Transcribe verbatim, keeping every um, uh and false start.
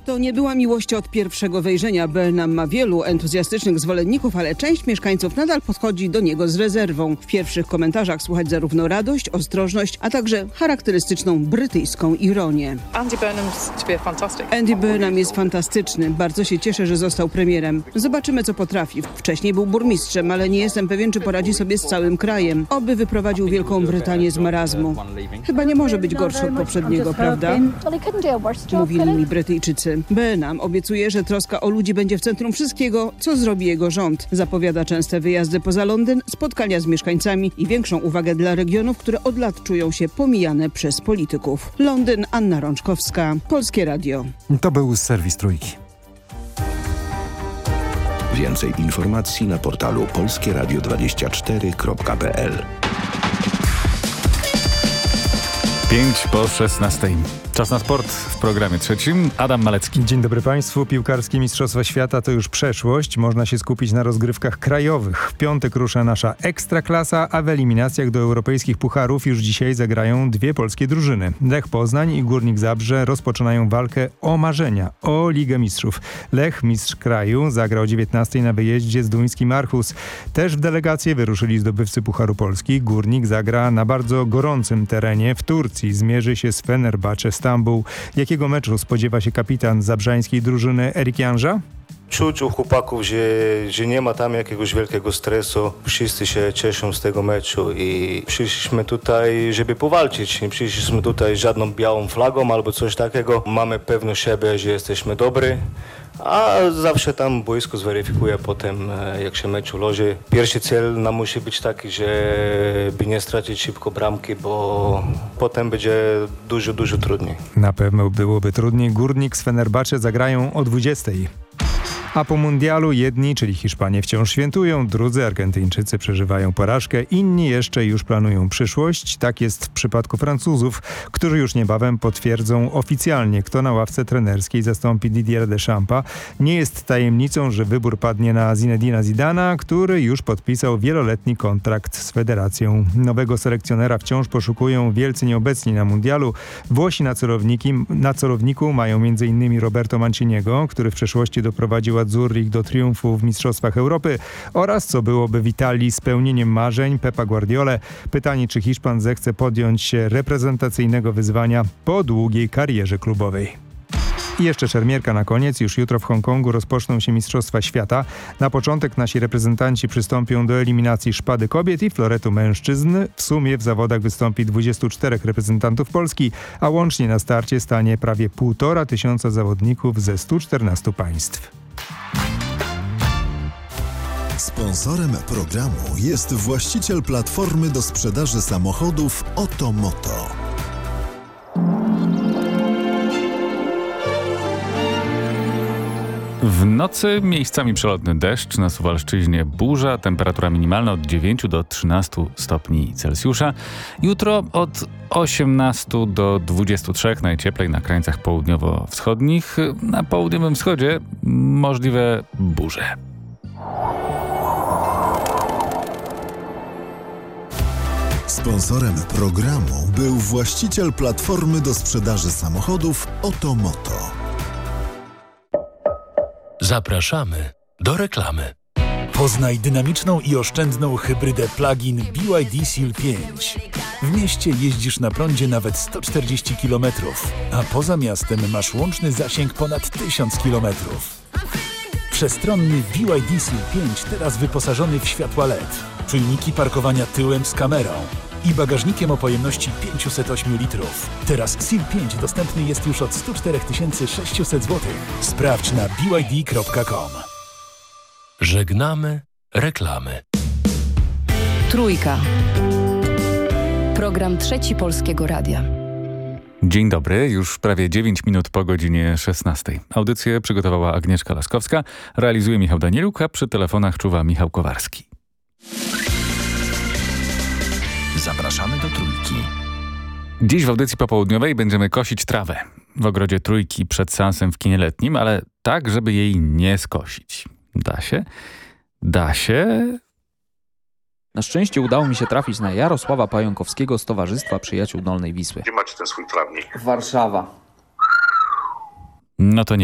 To nie była miłość od pierwszego wejrzenia. Burnham ma wielu entuzjastycznych zwolenników, ale część mieszkańców nadal podchodzi do niego z rezerwą. W pierwszych komentarzach słychać zarówno radość, ostrożność, a także charakterystyczną brytyjską ironię. Andy Burnham to be fantastic. Andy Burnham jest fantastyczny. Bardzo się cieszę, że został premierem. Zobaczymy, co potrafi. Wcześniej był burmistrzem, ale nie jestem pewien, czy poradzi sobie z całym krajem. Oby wyprowadził Wielką Brytanię z marazmu. Chyba nie może być gorszy od poprzedniego, prawda? Mówili mi Brytyjczycy. Burnham obiecuje, że troska o ludzi będzie w centrum wszystkiego, co zrobi jego rząd. Zapowiada częste wyjazdy poza Londyn, spotkania z mieszkańcami i większą uwagę dla regionów, które od lat czują się pomijane przez polityków. Londyn, Anna Rączkowska, Polskie Radio. To był serwis Trójki. Więcej informacji na portalu polskie radio dwadzieścia cztery kropka p l. Pięć po szesnastej. Czas na sport w programie trzecim. Adam Malecki. Dzień dobry Państwu. Piłkarskie Mistrzostwa Świata to już przeszłość. Można się skupić na rozgrywkach krajowych. W piątek rusza nasza Ekstraklasa, a w eliminacjach do europejskich pucharów już dzisiaj zagrają dwie polskie drużyny. Lech Poznań i Górnik Zabrze rozpoczynają walkę o marzenia, o Ligę Mistrzów. Lech, mistrz kraju, zagra o dziewiętnastej na wyjeździe z duńskim Aarhus. Też w delegację wyruszyli zdobywcy Pucharu Polski. Górnik zagra na bardzo gorącym terenie w Turcji. Zmierzy się z Fenerbahce Stambuł. Jakiego meczu spodziewa się kapitan zabrzańskiej drużyny Erik Janża? Czuć u chłopaków, że, że nie ma tam jakiegoś wielkiego stresu. Wszyscy się cieszą z tego meczu i przyszliśmy tutaj, żeby powalczyć. Nie przyszliśmy tutaj z żadną białą flagą albo coś takiego. Mamy pewność siebie, że jesteśmy dobry. A zawsze tam boisko zweryfikuje potem, jak się mecz ułoży. Pierwszy cel nam musi być taki, żeby nie stracić szybko bramki, bo potem będzie dużo, dużo trudniej. Na pewno byłoby trudniej. Górnik z Fenerbahce zagrają o dwudziestej. A po mundialu jedni, czyli Hiszpanie, wciąż świętują, drudzy Argentyńczycy przeżywają porażkę, inni jeszcze już planują przyszłość. Tak jest w przypadku Francuzów, którzy już niebawem potwierdzą oficjalnie, kto na ławce trenerskiej zastąpi Didiera Deschampa. Nie jest tajemnicą, że wybór padnie na Zinedina Zidana, który już podpisał wieloletni kontrakt z federacją. Nowego selekcjonera wciąż poszukują wielcy nieobecni na mundialu. Włosi na, na celowniku mają między innymi Roberto Manciniego, który w przeszłości doprowadził Zurich do triumfu w Mistrzostwach Europy oraz, co byłoby w Italii spełnieniem marzeń, Pepa Guardiolę. Pytanie, czy Hiszpan zechce podjąć się reprezentacyjnego wyzwania po długiej karierze klubowej. I jeszcze szermierka na koniec. Już jutro w Hongkongu rozpoczną się Mistrzostwa Świata. Na początek nasi reprezentanci przystąpią do eliminacji szpady kobiet i floretu mężczyzn. W sumie w zawodach wystąpi dwudziestu czterech reprezentantów Polski, a łącznie na starcie stanie prawie półtora tysiąca zawodników ze stu czternastu państw. Sponsorem programu jest właściciel platformy do sprzedaży samochodów Otomoto. W nocy miejscami przelotny deszcz, na Suwalszczyźnie burza, temperatura minimalna od dziewięciu do trzynastu stopni Celsjusza. Jutro od osiemnastu do dwudziestu trzech, najcieplej na krańcach południowo-wschodnich. Na południowym wschodzie możliwe burze. Sponsorem programu był właściciel platformy do sprzedaży samochodów Otomoto. Zapraszamy do reklamy. Poznaj dynamiczną i oszczędną hybrydę plug-in B Y D Seal pięć. W mieście jeździsz na prądzie nawet sto czterdzieści kilometrów, a poza miastem masz łączny zasięg ponad tysiąc kilometrów. Przestronny B Y D Seal pięć teraz wyposażony w światła L E D, czujniki parkowania tyłem z kamerą i bagażnikiem o pojemności pięćset osiem litrów. Teraz Seal pięć dostępny jest już od sto cztery tysiące sześćset złotych. Sprawdź na b y d kropka com. Żegnamy reklamy. Trójka. Program Trzeci Polskiego Radia. Dzień dobry, już prawie dziewięć minut po godzinie szesnastej. Audycję przygotowała Agnieszka Laskowska, realizuje Michał Danieluk, a przy telefonach czuwa Michał Kowarski. Zapraszamy do Trójki. Dziś w audycji popołudniowej będziemy kosić trawę w ogrodzie Trójki przed seansem w kinie letnim, ale tak, żeby jej nie skosić. Da się? Da się? Na szczęście udało mi się trafić na Jarosława Pająkowskiego z Towarzystwa Przyjaciół Dolnej Wisły. Gdzie macie ten swój trawnik? Warszawa. No to nie